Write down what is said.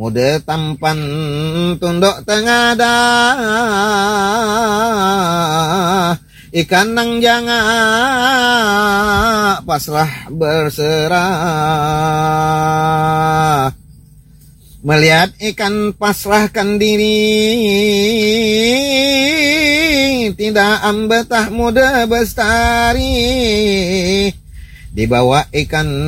muda tampan tunduk tengada, ikan nang janga pasrah berserah. Melihat ikan pasrahkan diri, tidak ambetah muda bestari, dibawa ikan